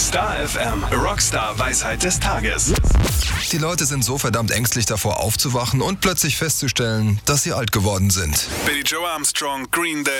Star FM, Rockstar Weisheit des Tages. Die Leute sind so verdammt ängstlich davor aufzuwachen und plötzlich festzustellen, dass sie alt geworden sind. Billy Joe Armstrong, Green Day.